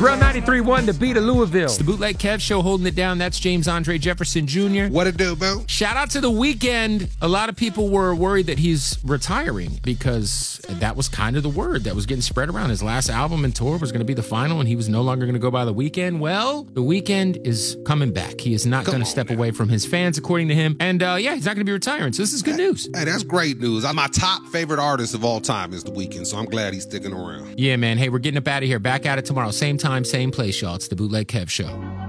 Real 93.1, the beat of Louisville. It's the Bootleg Kev Show holding it down. That's James Andre Jefferson Jr. What it do, bro? Shout out to The Weeknd. A lot of people were worried that he's retiring because that was kind of the word that was getting spread around. His last album and tour was going to be the final, and he was no longer going to go by The Weeknd. Well, The Weeknd is coming back. He is not going to step away from his fans, according to him. And yeah, he's not going to be retiring. So this is good news. Hey, that's great news. My top favorite artist of all time is The Weeknd, so I'm glad he's sticking around. Yeah, man. Hey, we're getting up out of here. Back at it tomorrow. Same time, same place, y'all. It's the Bootleg Kev Show.